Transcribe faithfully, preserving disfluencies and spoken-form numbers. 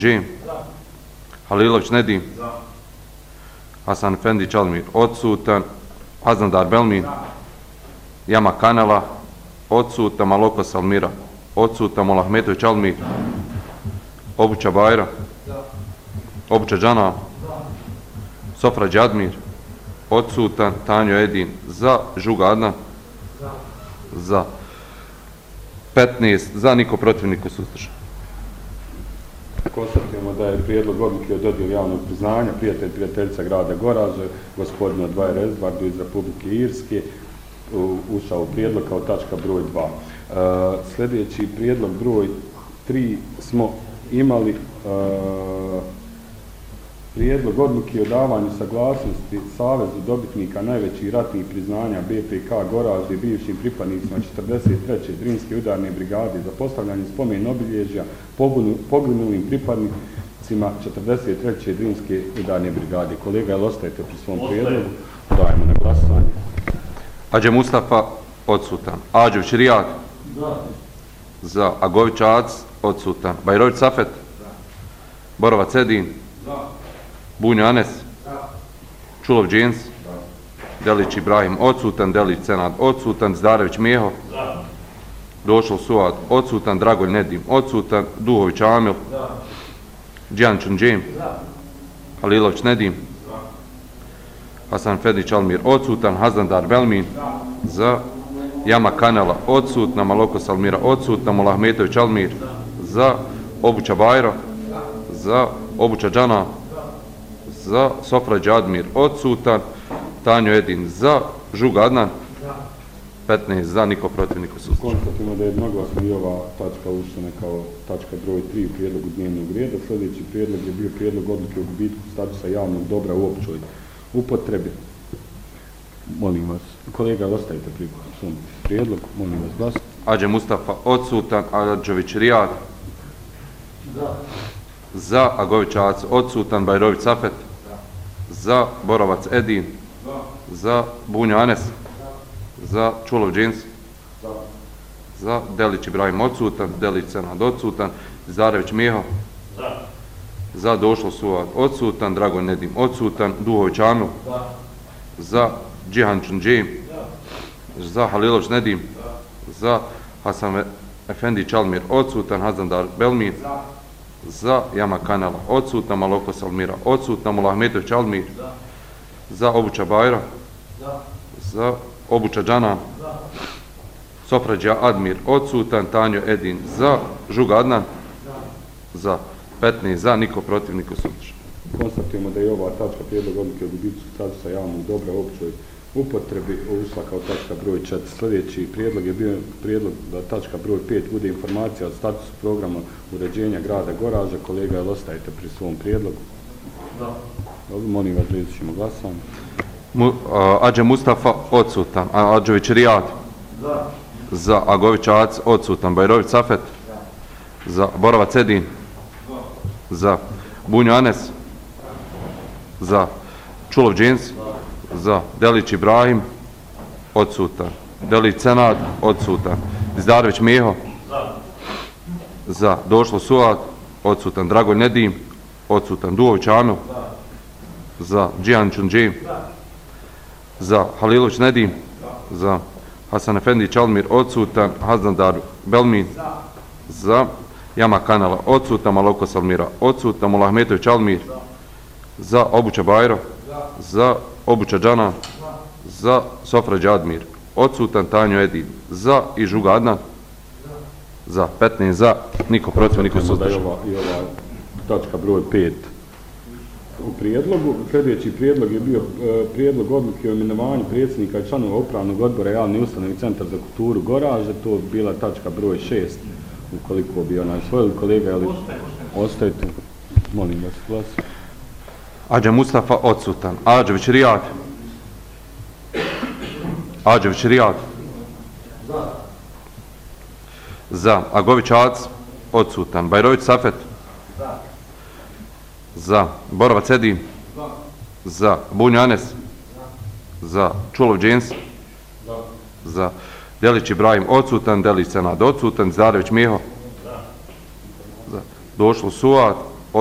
Džim, Halilović Nedim, Hasan Efendi Čalmir odsutan, Haznadar Belmin, Jama Kanala odsutan, Maloko Salmira odsutan, Molahmetović Čalmir, Obuća Bajra, Obuća Džana, Sofra Đadmir odsutan, Tanjo Edin za, Žuga Adnan za, petnaest za, niko protiv, niko suzdržan. Konstatujemo da je prijedlog odluke o dodjeli javnog priznanja prijatelj prijateljica grada Goraže, gospodinu Dvajer Edvardu iz Republike Irske, ušao u prijedlog kao tačka broj dva. E, sljedeći prijedlog broj tri smo imali e, prijedlog odluke o davanju saglasnosti Savezu dobitnika najvećih ratnih priznanja B P K Goražde i bivšim pripadnicima četrdeset treće Drinske udarne brigade za postavljanje spomen obilježja poginulim pripadnicima četrdeset treće Drinske udarne brigade. Kolega, jel ostajete pri svom prijedlogu? Dajemo na glasanje. Adže Mustafa odsutan. Ađević Rijad za. Agović Ac odsutan. Bajrović Safet, Borovac Edin, Bunjo Anes, Čulov Džens, Delić Ibrahim odsutan, Delić Senad odsutan, Zdarević Mijeho, Došlo Suad odsutan, Dragolj Nedim odsutan, Duhović Amil, Džijančun Džem, Halilović Nedim, Hasan Efendi Čalmir odsutan, Haznadar Belmin za, Jama Kanala odsutna, Maloko Salmira odsutna, Molahmetović Čalmir za, Obuća Bajra za, Obuća Džana za, Sofra Đadmir odsutan, Tanjo Edin za, Žuga Adnan petnaest za, niko protiv, niko suzdržan. Konstatujemo da je jednoglasno i ova tačka ušla kao tačka broj tri u prijedlogu dnevnog reda. Sljedeći prijedlog je bio prijedlog odluke o gubitku statusa javnog dobra u općoj upotrebi. Molim vas, kolega, ostavite pri svom prijedlogu, molim vas glasiti. Adže Mustafa odsutan, Adžović Rijad za, Agović Ac odsutan, Bajrović Safet za, Borovac Edin za, Bunjo Anes za, Čulov Džens za, Delić Ibrahim odsutan, Delić Senad odsutan, Zdarević Mijeho za, Došlo Suad odsutan, Dragolj Nedim odsutan, Duhović Amil za, Džijančun Džem za, Halilović Nedim za, Hasan Efendi Čalmir odsutan, Haznadar Belmin za, Jama Kanala odsutan, Maloko Salmira odsutan, Molahmetović Čalmir za, Obuća Bajra za, Obuća Džana, Sofra Đadmir odsutan, Tanjo Edin za, Žuga Adnan za, petnaest za, niko protiv, niko suzdržan. Konstatujemo da je ova tačka prijedlog odluke o gubitku statusa javnog dobra u općoj upotrebi ušla kao tačka broj četiri. Sljedeći prijedlog je bio prijedlog da tačka broj pet bude informacija o statusu programa uređenja grada Goraža. Kolega, jel ostajete pri svom prijedlogu? Da. Dobro, molim vas, reći ćemo glasanje. Mu, Adže Mustafa odsutan, Adžović Rijad za, za, Agović Ac odsutan, Bajrović Safet za, Borovac Edin za, Bunjo Anes za, Čulov Džens za, Delić Ibrahim odsutan, Delić Senad odsutan, Zdarević Mijeho za, Došlo Suad odsutan, Dragolj Nedim odsutan, Duhović Amil za, Džijančun Džem za, Halilović Nedim za, Hasan Efendi Čalmir odsutan, Haznadar Belmin za, Jama Kanala odsutan, Maloko Salmira odsutan, Molahmetović Čalmir za, Obuća Bajra za, Obuća Džana za, Sofra Đadmir odsutan, Tanjo Edin za i Žuga Adnan za, petnaest za, niko protiv, niko suzdržan. I ova tačka broj pet u prijedlogu. Sljedeći prijedlog je bio e, prijedlog odluke o imenovanju predsjednika i članova upravnog odbora javne ustanove Centar za kulturu Goraže. To bi bila tačka broj šest. Ukoliko bi onaj svojili, kolega, ali ostajete, molim vas glas. Adže Mustafa odsutan, Adžević Rijad Adžević Rijad za, Agović Ac odsutan, Bajrović Safet za, Borovac Edin za, Bunjo Anes za, Čulov Džens za, Delić Ibrahim odsutan, Delić Senad odsutan, Zdarević Mijeho za, Došlo Suad